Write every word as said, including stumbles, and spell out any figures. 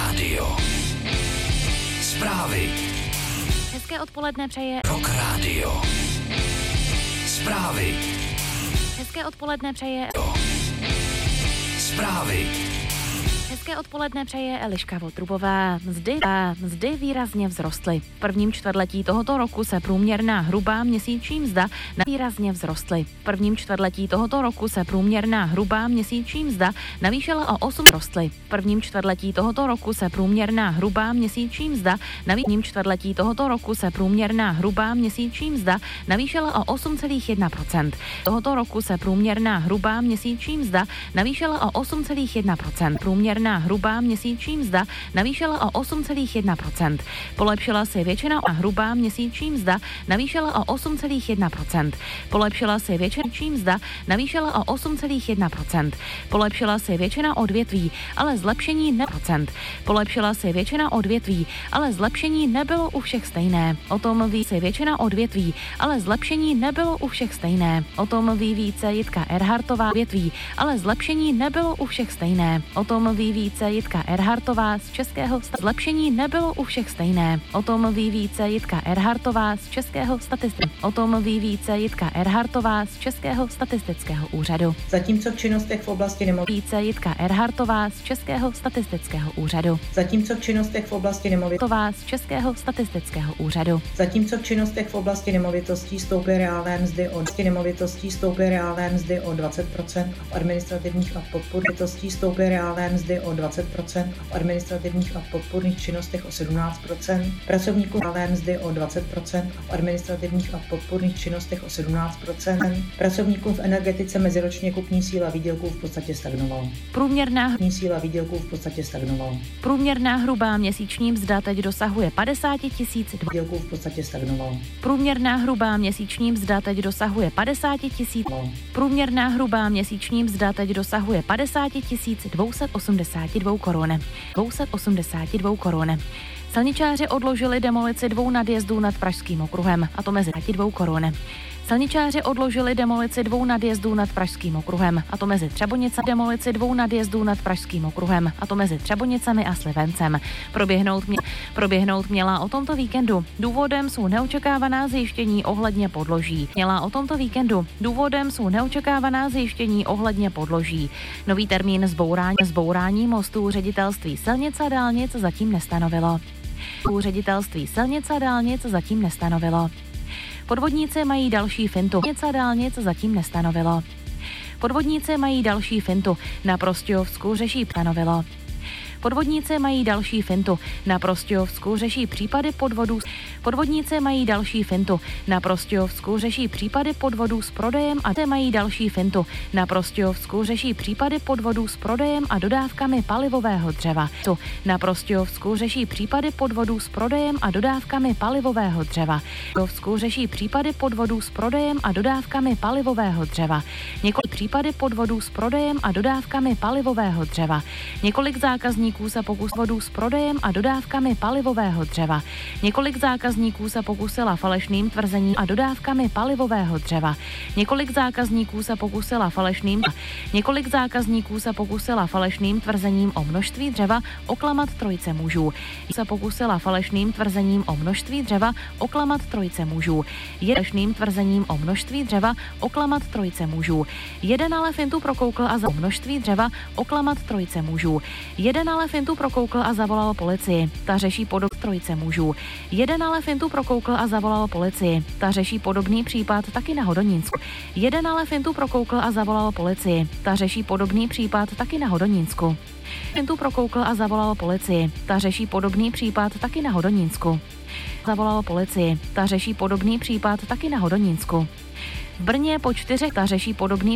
Radio. Zprávy. Hezké odpoledne přeje Rock Radio. Zprávy. Hezké odpoledne přeje Zprávy. Hezké odpoledne přeje Eliška Votrubová. Mzdy a mzdy výrazně vzrostly. V prvním čtvrtletí tohoto roku se průměrná hrubá měsíční mzda výrazně vzrostly. V prvním čtvrtletí tohoto roku se průměrná hrubá měsíční mzda navýšila o osm rostly. V prvním čtvrtletí tohoto roku se průměrná hrubá měsíční mzda navýšila čtvrtletí tohoto roku se průměrná hrubá měsíční mzda navýšila o osm celá jedna procenta. Tohoto roku se průměrná hrubá měsíční mzda navýšila o osm celá jedna procenta. Průměrná hrubá měsíční mzda navýšila o osm celá jedna procenta. Polepšila se většina a hrubá měsíční mzda navýšila o osm celá jedna procenta. Polepšila se většina mzda navýšila o osm celá jedna procenta. Polepšila se většina odvětví, ale zlepšení ne procent. Polepšila se většina odvětví, ale zlepšení nebylo u všech stejné. O tom ví se většina odvětví, ale zlepšení nebylo u všech stejné. O tom ví více Jitka Erhartová odvětví, ale zlepšení nebylo u všech stejné. O tom ví více Jitka Erhartová z Českého sta- zlepšení nebylo u všech stejné. O tom ví více Jitka Erhartová z Českého statistického. O tom ví více Jitka Erhartová z Českého statistického úřadu. Zatímco v činnostech v oblasti nemovitostí Více Jitka Erhartová z Českého statistického úřadu. Zatímco v činnostech v oblasti nemovitostí z Českého statistického úřadu. Zatímco v činnostech v oblasti nemovitostí stouply reálné mzdy o nemovitostí stouply reálné mzdy o dvacet procent a v administrativních a podpůrných stouply reálné mzdy o dvacet procent a v administrativních a podpůrných činnostech o sedmnáct procent, pracovníků reálné mzdy o dvacet procent a v administrativních a podpůrných činnostech o sedmnáct procent, pracovníkům v energetice meziročně kupní síla výdělků v podstatě stagnovala. Průměrná Kupní síla výdělků v podstatě stagnovala. Průměrná hrubá měsíční mzda teď dosahuje padesát tisíc. Výdělků v podstatě stagnovala. Průměrná hrubá měsíční mzda teď dosahuje padesát tisíc. Průměrná hrubá měsíční mzda teď dosahuje padesát tisíc dvě stě osmdesát dva korun. dvě stě osmdesát dva korun. Silničáři odložili demolici dvou nadjezdů nad Pražským okruhem, a to mezi dvou korun. Silničáři odložili demolici dvou nadjezdů nad Pražským okruhem, a to mezi Třebonice, demolici dvou nadjezdů nad Pražským okruhem, a to mezi Třebonicemi a Slivencem. Proběhnout, mě, proběhnout měla o tomto víkendu. Důvodem jsou neočekávaná zjištění ohledně podloží. Měla o tomto víkendu. Důvodem jsou neočekávaná zjištění ohledně podloží. Nový termín zbourání, zbourání mostů ředitelství silnic a dálnic zatím nestanovilo. Ředitelství silnic a dálnic zatím nestanovilo. Podvodníci mají další fintu. Silnic a dálnic zatím nestanovilo. Podvodníci mají další fintu. Na Prostějovsku řeší stanovilo. Podvodníci mají další fintu. Na Prostějovsku řeší případy podvodů. Podvodníci mají další fintu. Na Prostějovsku řeší případy podvodů s prodejem a te mají další fintu. Na Prostějovsku řeší případy podvodů s prodejem a dodávkami palivového dřeva. Na Prostějovsku řeší případy podvodů s prodejem a dodávkami palivového dřeva. Prostějovsku řeší případy podvodů s prodejem a dodávkami palivového dřeva. Několik případy podvodů s prodejem a dodávkami palivového dřeva. Několik zákazníků se pokusilo s prodejem a dodávkami palivového dřeva. Několik zákazníků se pokusila falešným tvrzením a dodávkami palivového dřeva. Několik zákazníků se pokusila falešným Několik zákazníků se pokusila falešným tvrzením o množství dřeva oklamat trojice mužů. Se pokusila falešným tvrzením o množství dřeva oklamat trojice mužů. Falešným tvrzením o množství dřeva oklamat trojice mužů. Jeden ale fintu prokoukl a za množství dřeva oklamat trojice mužů. Jeden ale fintu prokoukl a zavolal policii. Ta řeší podob trojice mužů. Jeden ale fintu prokoukl a zavolal policii. Ta řeší podobný případ taky na Hodonínsku. Jeden ale fintu prokoukl a zavolal policii. Ta řeší podobný případ taky na Hodonínsku. Fintu prokoukl a zavolal policii. Ta řeší podobný případ taky na Hodonínsku. Zavolal policii. Ta řeší podobný případ taky na Hodonínsku. V Brně po čtyřech ta řeší podobný